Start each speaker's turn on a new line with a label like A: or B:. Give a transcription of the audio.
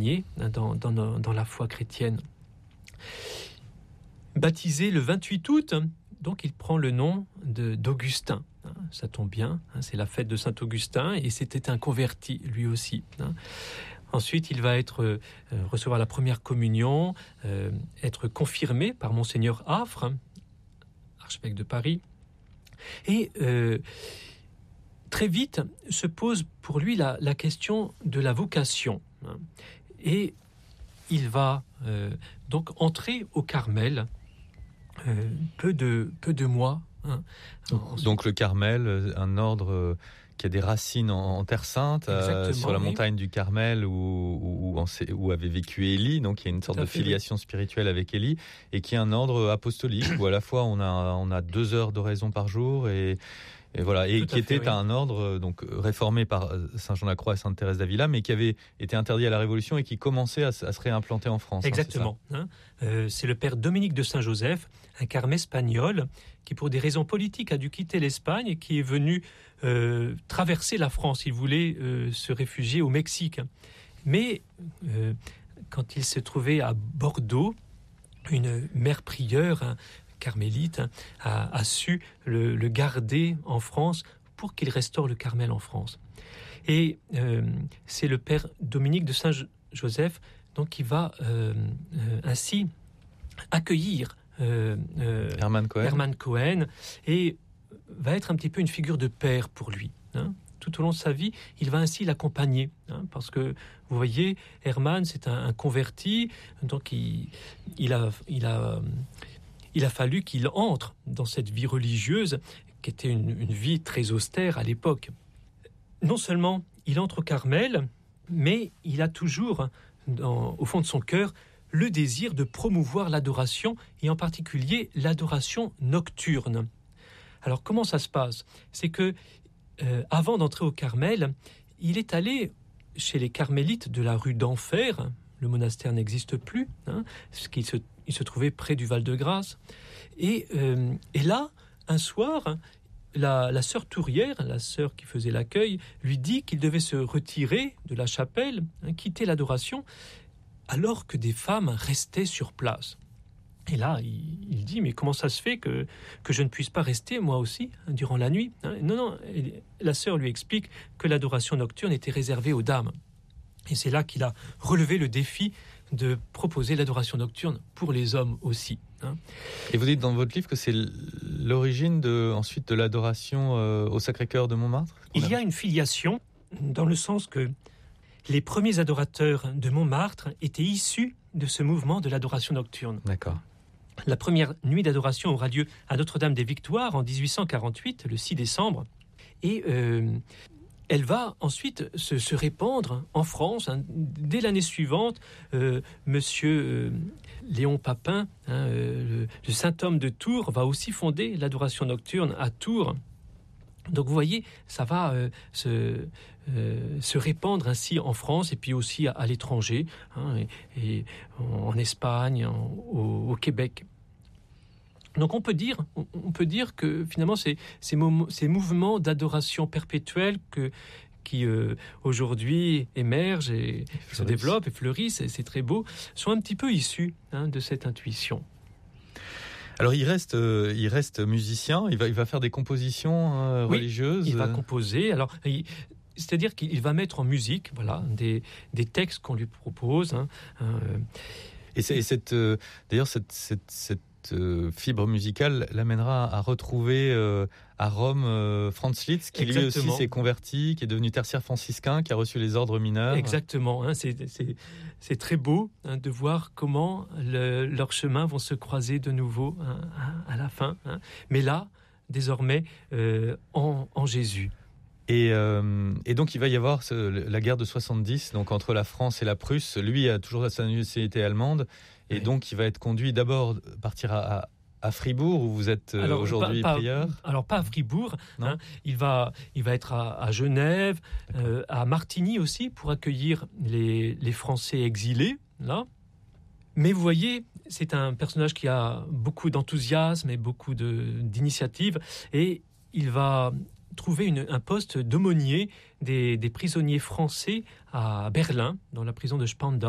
A: enseigné dans la foi chrétienne. Baptisé le 28 août, donc il prend le nom d'Augustin. Ça tombe bien, c'est la fête de Saint-Augustin et c'était un converti lui aussi. Ensuite, il va recevoir la première communion, être confirmé par Monseigneur Affre, archevêque de Paris. Et très vite se pose pour lui la question de la vocation. Et il va donc entrer au Carmel peu de mois.
B: Donc le Carmel, un ordre qui a des racines en Terre Sainte, sur la montagne du Carmel où avait vécu Élie. Donc il y a une sorte de filiation spirituelle avec Élie, et qui est un ordre apostolique où à la fois on a 2 heures d'oraison par jour et voilà, et qui était un ordre donc réformé par Saint Jean Lacroix et Sainte Thérèse d'Avila, mais qui avait été interdit à la Révolution et qui commençait à se réimplanter en France.
A: Exactement. C'est le père Dominique de Saint-Joseph, un carme espagnol, qui pour des raisons politiques a dû quitter l'Espagne et qui est venu traverser la France. Il voulait se réfugier au Mexique. Mais quand il s'est trouvé à Bordeaux, une mère prieure, carmélite, a su le garder en France pour qu'il restaure le Carmel en France. Et c'est le père Dominique de Saint-Joseph donc, qui va ainsi accueillir
B: Hermann
A: Cohen et va être un petit peu une figure de père pour lui. Tout au long de sa vie, il va ainsi l'accompagner. Parce que, vous voyez, Hermann, c'est un converti, donc il a fallu qu'il entre dans cette vie religieuse qui était une vie très austère à l'époque. Non seulement il entre au Carmel, mais il a toujours, au fond de son cœur, le désir de promouvoir l'adoration, et en particulier l'adoration nocturne. Alors comment ça se passe ? C'est que, avant d'entrer au Carmel, il est allé chez les carmélites de la rue d'Enfer. Le monastère n'existe plus, parce qu'il se trouvait près du Val-de-Grâce. Et là, un soir, la sœur Tourière, la sœur qui faisait l'accueil, lui dit qu'il devait se retirer de la chapelle, quitter l'adoration, alors que des femmes restaient sur place. Et là, il dit, mais comment ça se fait que je ne puisse pas rester, moi aussi, durant la nuit ? Non, la sœur lui explique que l'adoration nocturne était réservée aux dames. Et c'est là qu'il a relevé le défi de proposer l'adoration nocturne pour les hommes aussi.
B: Et vous dites dans votre livre que c'est l'origine ensuite de l'adoration au Sacré-Cœur de Montmartre ?
A: Il y a une filiation dans le sens que les premiers adorateurs de Montmartre étaient issus de ce mouvement de l'adoration nocturne.
B: D'accord.
A: La première nuit d'adoration aura lieu à Notre-Dame-des-Victoires en 1848, le 6 décembre. Et elle va ensuite se répandre en France. Dès l'année suivante, Monsieur Léon Papin, le saint homme de Tours, va aussi fonder l'adoration nocturne à Tours. Donc vous voyez, ça va se répandre ainsi en France et puis aussi à l'étranger, et en Espagne, au Québec. Donc on peut dire que finalement ces mouvements d'adoration perpétuelle qui aujourd'hui émergent et se développent et fleurissent, et c'est très beau, sont un petit peu issus de cette intuition.
B: Alors il reste musicien, il va faire des compositions religieuses.
A: Il va composer. Alors c'est-à-dire qu'il va mettre en musique, voilà, des textes qu'on lui propose.
B: Et d'ailleurs cette fibre musicale l'amènera à retrouver à Rome Franz Liszt, qui lui aussi s'est converti, qui est devenu tertiaire franciscain, qui a reçu les ordres mineurs.
A: Exactement, c'est très beau de voir comment leurs chemins vont se croiser de nouveau à la fin. Mais là, désormais, en Jésus.
B: Et donc il va y avoir la guerre de 70, donc entre la France et la Prusse. Lui a toujours sa nationalité allemande, et donc il va être conduit d'abord partir à Fribourg, où vous êtes aujourd'hui prieur.
A: Alors pas à Fribourg, il va être à Genève, à Martigny aussi, pour accueillir les Français exilés, là. Mais vous voyez, c'est un personnage qui a beaucoup d'enthousiasme et beaucoup d'initiative, et il va trouver un poste d'aumônier des prisonniers français à Berlin, dans la prison de Spandau.